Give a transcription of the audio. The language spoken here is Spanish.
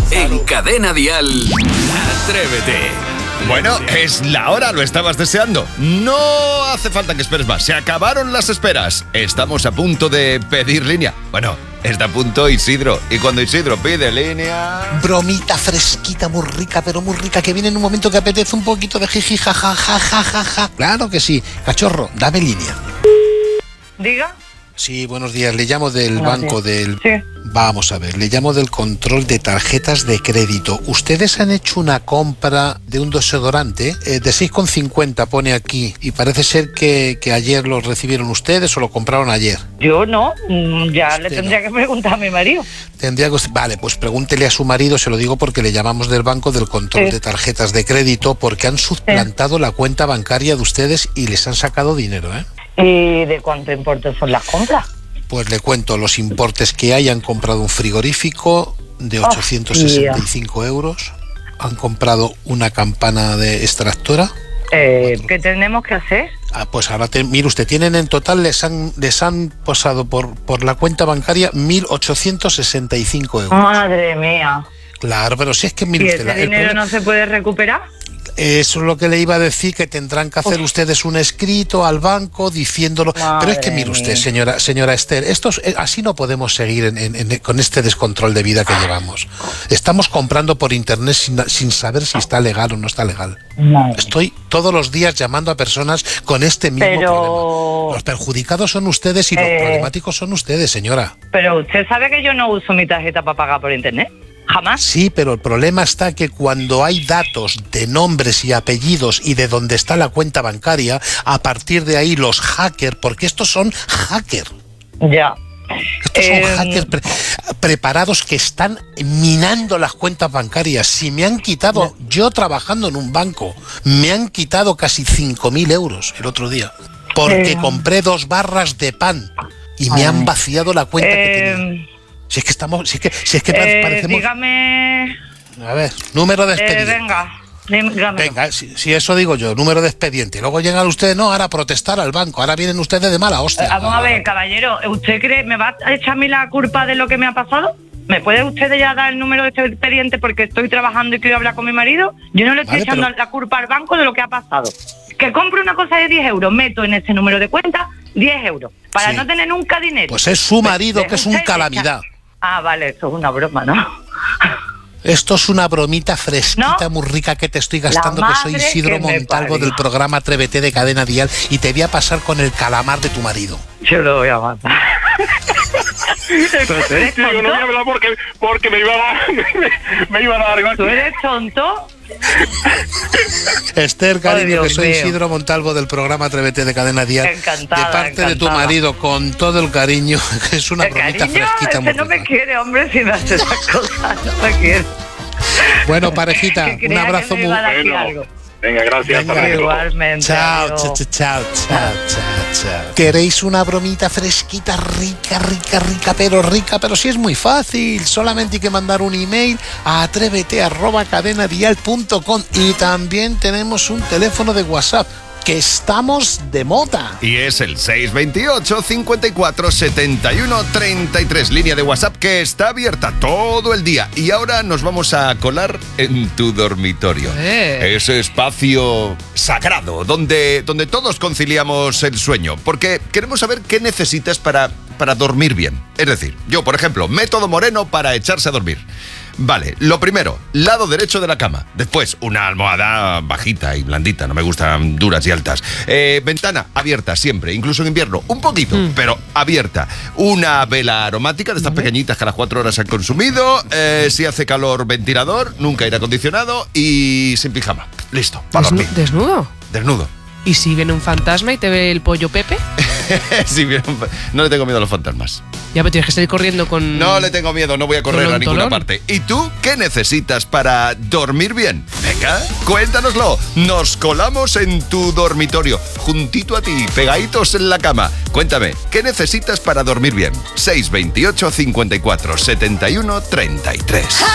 En Cadena Dial, Atrévete. Bueno, es la hora, lo estabas deseando. No hace falta que esperes más. Se acabaron las esperas. Estamos a punto de pedir línea. Bueno, está a punto Isidro. Y cuando Isidro pide línea... Bromita fresquita, muy rica, pero muy rica, que viene en un momento que apetece un poquito de jiji, jajajajaja. Claro que sí. Cachorro, dame línea. ¿Diga? Sí, buenos días. Le llamo del banco del... Sí. Vamos a ver, le llamo del control de tarjetas de crédito. Ustedes han hecho una compra de un desodorante de 6,50, pone aquí. Y parece ser que ayer lo recibieron ustedes o lo compraron ayer. Yo no, ya Usted le tendría que preguntar a mi marido. Tendría que... Vale, pues pregúntele a su marido, se lo digo porque le llamamos del banco del control de tarjetas de crédito, porque han suplantado la cuenta bancaria de ustedes y les han sacado dinero, ¿eh? ¿Y de cuánto importe son las compras? Pues le cuento los importes que hay. Han comprado un frigorífico de 865 euros. Han comprado una campana de extractora. ¿Qué tenemos que hacer? Pues ahora, mire usted, tienen en total, les han pasado por la cuenta bancaria 1.865 euros. Madre mía. Claro, pero si es que mire ¿Y usted... ese dinero no se puede recuperar? Eso es lo que le iba a decir, que tendrán que hacer ustedes un escrito al banco diciéndolo. Pero es que mire usted, señora Esther, así no podemos seguir con este descontrol de vida que llevamos. Estamos comprando por internet sin saber si está legal o no está legal. Estoy todos los días llamando a personas con este mismo problema. Los perjudicados son ustedes y los problemáticos son ustedes, señora. Pero usted sabe que yo no uso mi tarjeta para pagar por internet. ¿Jamás? Sí, pero el problema está que cuando hay datos de nombres y apellidos y de dónde está la cuenta bancaria, a partir de ahí los hackers, porque estos son hackers. Ya. Estos son hackers preparados que están minando las cuentas bancarias. Si me han quitado, yo trabajando en un banco, me han quitado casi 5.000 euros el otro día, porque compré 2 barras de pan y me han vaciado la cuenta que tenía. Si es que parecemos... Dígame... A ver, número de expediente. Venga, si eso digo yo, número de expediente. Luego llegan ustedes, ahora a protestar al banco. Ahora vienen ustedes de mala hostia. Vamos a ver, caballero, ¿usted cree me va a echar a mí la culpa de lo que me ha pasado? ¿Me puede usted ya dar el número de expediente porque estoy trabajando y quiero hablar con mi marido? Yo no le estoy echando la culpa al banco de lo que ha pasado. Que compre una cosa de 10 euros, meto en ese número de cuenta 10 euros, para no tener nunca dinero. Pues es su marido, que es un calamidad. Ah, vale, eso es una broma, ¿no? Esto es una bromita fresquita, muy rica que te estoy gastando, que soy Isidro Montalvo del programa Atrévete de Cadena Dial y te voy a pasar con el calamar de tu marido. Yo lo voy a matar. Yo no voy a hablar porque me iba a dar igual. ¿Tú eres tonto? Esther, cariño, que soy Isidro Montalvo del programa Atrévete de Cadena Dial. Encantada, de parte de tu marido, con todo el cariño, que es una bromita fresquita. Ese no me quiere, hombre, si me hace esas cosas, no me quiere. Bueno, parejita, un abrazo muy bueno. Venga, gracias. Venga, igualmente. Chao. ¿Queréis una bromita fresquita, rica, pero sí es muy fácil? Solamente hay que mandar un email a atrévete@cadenadial.com y también tenemos un teléfono de WhatsApp, que estamos de moda. Y es el 628 54 71 33, línea de WhatsApp que está abierta todo el día. Y ahora nos vamos a colar en tu dormitorio. Ese espacio sagrado donde todos conciliamos el sueño. Porque queremos saber qué necesitas para dormir bien. Es decir, yo, por ejemplo, método Moreno para echarse a dormir. Vale, lo primero, lado derecho de la cama. Después, una almohada bajita y blandita, no me gustan duras y altas. Ventana abierta siempre, incluso en invierno, un poquito, pero abierta. Una vela aromática de estas pequeñitas que a las 4 horas han consumido. Si hace calor, ventilador, nunca aire acondicionado y sin pijama. Listo, para dormir. ¿Desnudo? Desnudo. ¿Y si viene un fantasma y te ve el pollo Pepe? No le tengo miedo a los fantasmas. Ya, pero tienes que salir corriendo con... No le tengo miedo, no voy a correr a ninguna parte. ¿Y tú qué necesitas para dormir bien? Venga, cuéntanoslo. Nos colamos en tu dormitorio, juntito a ti, pegaditos en la cama. Cuéntame, ¿qué necesitas para dormir bien? 628 54 71 33.